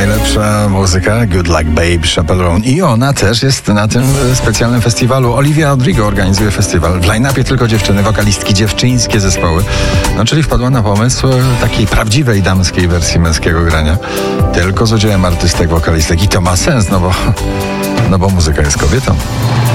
najlepsza muzyka, Good Luck Babe, Chappell Roan. I ona też jest na tym specjalnym festiwalu. Olivia Rodrigo organizuje festiwal. W line-upie tylko dziewczyny, wokalistki, dziewczyńskie zespoły. No, czyli wpadła na pomysł takiej prawdziwej damskiej wersji męskiego grania. Tylko z udziałem artystek, wokalistek. I to ma sens, no bo muzyka jest kobietą.